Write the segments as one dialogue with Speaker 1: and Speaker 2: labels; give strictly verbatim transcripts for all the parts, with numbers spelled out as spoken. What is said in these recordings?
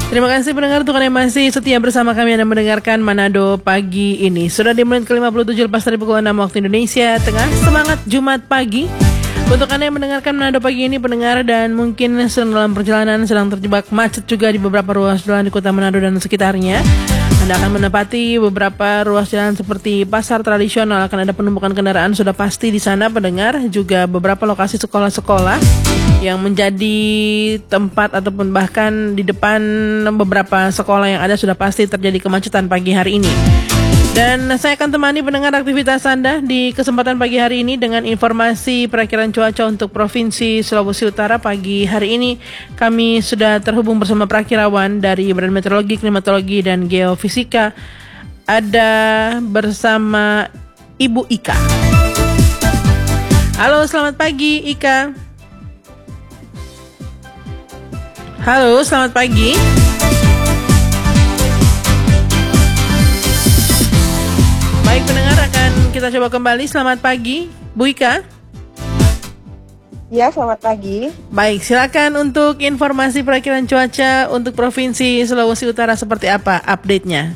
Speaker 1: Terima kasih pendengar untuk yang masih setia bersama kami dan mendengarkan Manado pagi ini. Sudah di menit ke lima puluh tujuh lepas dari pukul enam waktu Indonesia Tengah. Semangat Jumat pagi. Untuk Anda yang mendengarkan Manado pagi ini pendengar dan mungkin sedang dalam perjalanan, sedang terjebak macet juga di beberapa ruas jalan di kota Manado dan sekitarnya. Anda akan menempati beberapa ruas jalan seperti pasar tradisional, akan ada penumpukan kendaraan sudah pasti di sana pendengar, juga beberapa lokasi sekolah-sekolah yang menjadi tempat ataupun bahkan di depan beberapa sekolah yang ada sudah pasti terjadi kemacetan pagi hari ini. Dan saya akan temani pendengar aktivitas Anda di kesempatan pagi hari ini dengan informasi perakiraan cuaca untuk Provinsi Sulawesi Utara pagi hari ini. Kami sudah terhubung bersama perakirawan dari Badan Meteorologi, Klimatologi, dan Geofisika. Ada bersama Ibu Ika. Halo, selamat pagi Ika. Halo, selamat pagi. Baik pendengar, akan kita coba kembali. Selamat pagi, Bu Ika.
Speaker 2: Ya, selamat pagi.
Speaker 1: Baik, silakan untuk informasi perakiraan cuaca untuk Provinsi Sulawesi Utara seperti apa update-nya?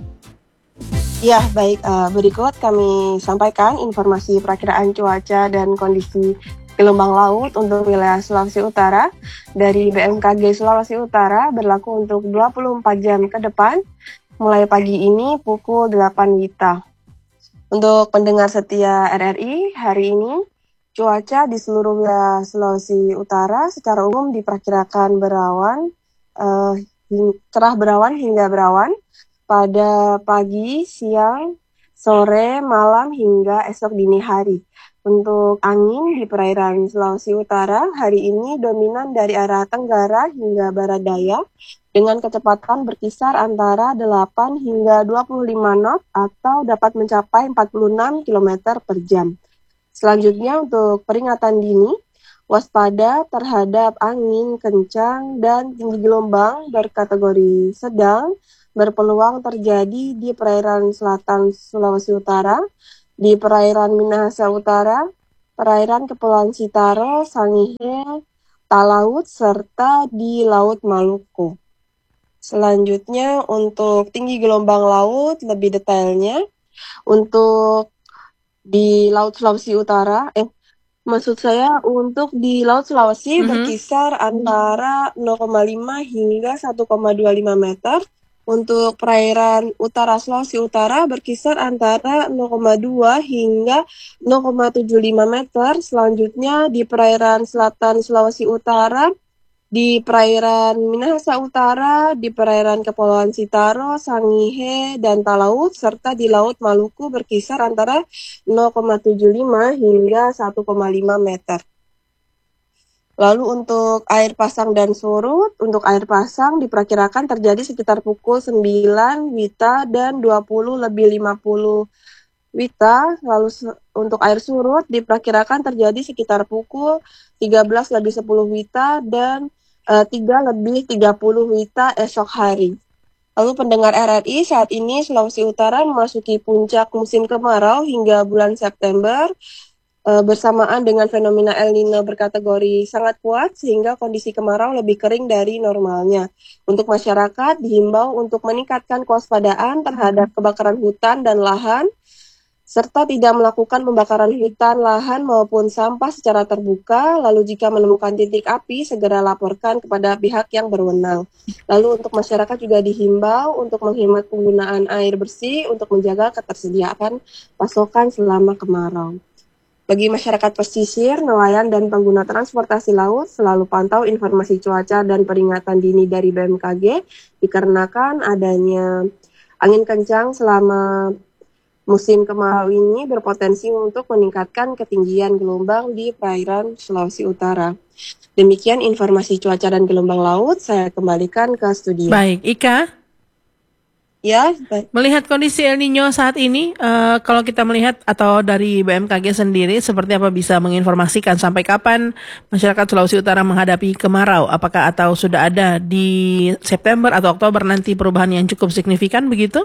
Speaker 2: Ya, baik. Uh, berikut kami sampaikan informasi perakiraan cuaca dan kondisi gelombang laut untuk wilayah Sulawesi Utara dari B M K G Sulawesi Utara berlaku untuk dua puluh empat jam ke depan mulai pagi ini pukul delapan WITA. Untuk pendengar setia R R I, hari ini cuaca di seluruh wilayah Sulawesi Utara secara umum diperkirakan berawan, uh, hing- cerah berawan hingga berawan pada pagi, siang, sore, malam hingga esok dini hari. Untuk angin di perairan Sulawesi Utara hari ini dominan dari arah tenggara hingga barat daya dengan kecepatan berkisar antara delapan hingga dua puluh lima knot atau dapat mencapai empat puluh enam kilometer per jam. Selanjutnya untuk peringatan dini, waspada terhadap angin kencang dan tinggi gelombang berkategori sedang berpeluang terjadi di perairan selatan Sulawesi Utara, di perairan Minahasa Utara, perairan Kepulauan Sitaro, Sangihe, Talaut, serta di Laut Maluku. Selanjutnya untuk tinggi gelombang laut lebih detailnya untuk di Laut Sulawesi Utara, eh maksud saya untuk di Laut Sulawesi
Speaker 1: Mhm.
Speaker 2: berkisar antara nol koma lima hingga satu koma dua lima meter. Untuk perairan utara Sulawesi Utara berkisar antara nol koma dua hingga nol koma tujuh lima meter. Selanjutnya di perairan selatan Sulawesi Utara, di perairan Minahasa Utara, di perairan Kepulauan Sitaro, Sangihe, dan Talaut, serta di Laut Maluku berkisar antara nol koma tujuh lima hingga satu koma lima meter. Lalu untuk air pasang dan surut, untuk air pasang diperkirakan terjadi sekitar pukul sembilan WITA dan dua puluh lebih lima puluh WITA. Lalu se- untuk air surut diperkirakan terjadi sekitar pukul tiga belas lebih sepuluh WITA dan eh, tiga lebih tiga puluh WITA esok hari. Lalu pendengar R R I, saat ini Sulawesi Utara memasuki puncak musim kemarau hingga bulan September. Eh, bersamaan dengan fenomena El Nino berkategori sangat kuat sehingga kondisi kemarau lebih kering dari normalnya. Untuk masyarakat dihimbau untuk meningkatkan kewaspadaan terhadap kebakaran hutan dan lahan serta tidak melakukan pembakaran hutan, lahan maupun sampah secara terbuka. Lalu jika menemukan titik api segera laporkan kepada pihak yang berwenang. Lalu untuk masyarakat juga dihimbau untuk menghemat penggunaan air bersih untuk menjaga ketersediaan pasokan selama kemarau. Bagi masyarakat pesisir, nelayan, dan pengguna transportasi laut, selalu pantau informasi cuaca dan peringatan dini dari B M K G, dikarenakan adanya angin kencang selama musim kemarau ini berpotensi untuk meningkatkan ketinggian gelombang di perairan Sulawesi Utara. Demikian informasi cuaca dan gelombang laut, saya kembalikan ke studio.
Speaker 1: Baik, Ika.
Speaker 2: Ya, baik.
Speaker 1: Melihat kondisi El Nino saat ini, eh, kalau kita melihat atau dari B M K G sendiri, seperti apa bisa menginformasikan sampai kapan masyarakat Sulawesi Utara menghadapi kemarau? Apakah atau sudah ada di September atau Oktober nanti perubahan yang cukup signifikan begitu?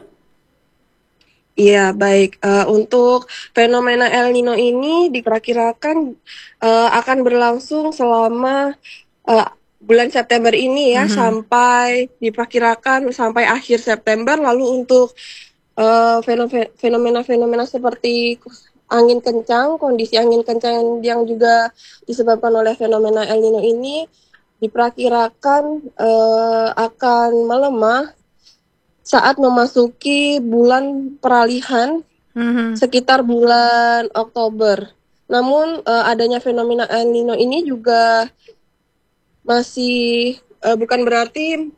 Speaker 2: Iya, baik. Eh, untuk fenomena El Nino ini diperkirakan eh, akan berlangsung selama eh, bulan September ini ya,
Speaker 1: Mhm.
Speaker 2: sampai diperkirakan sampai akhir September. Lalu untuk eh, fenomen- fenomena-fenomena seperti angin kencang, kondisi angin kencang yang juga disebabkan oleh fenomena El Nino ini diperkirakan eh, akan melemah saat memasuki bulan peralihan
Speaker 1: Mhm.
Speaker 2: sekitar bulan Oktober. Namun eh, adanya fenomena El Nino ini juga masih eh, bukan berarti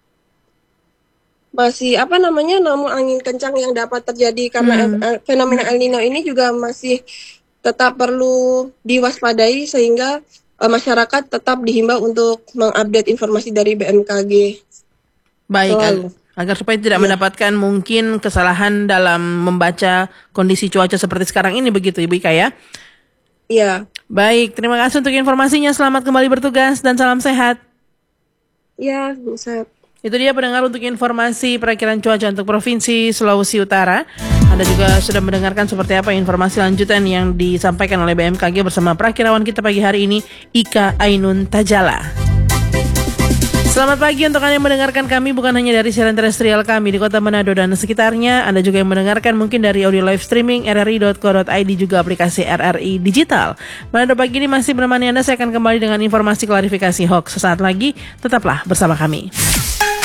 Speaker 2: masih apa namanya, namun angin kencang yang dapat terjadi karena el-
Speaker 1: Hmm.
Speaker 2: el- fenomena El Nino ini juga masih tetap perlu diwaspadai, sehingga eh, masyarakat tetap dihimbau untuk mengupdate informasi dari B M K G
Speaker 1: Baik, ag-
Speaker 2: selalu.
Speaker 1: agar supaya tidak
Speaker 2: Iya,
Speaker 1: mendapatkan mungkin kesalahan dalam membaca kondisi cuaca seperti sekarang ini begitu Ibu Ika ya.
Speaker 2: iya,
Speaker 1: Baik, terima kasih untuk informasinya. Selamat kembali bertugas dan salam sehat.
Speaker 2: iya, bisa.
Speaker 1: Itu dia pendengar untuk informasi perakiraan cuaca untuk Provinsi Sulawesi Utara. Anda juga sudah mendengarkan seperti apa informasi lanjutan yang disampaikan oleh B M K G bersama perakirawan kita pagi hari ini, Ika Ainun Tajala. Selamat pagi untuk Anda yang mendengarkan kami bukan hanya dari siaran terestrial kami di Kota Manado dan sekitarnya. Anda juga yang mendengarkan mungkin dari audio live streaming r r i dot co dot i d juga aplikasi R R I Digital. Manado pagi ini masih menemani Anda. Saya akan kembali dengan informasi klarifikasi hoax sesaat lagi. Tetaplah bersama kami.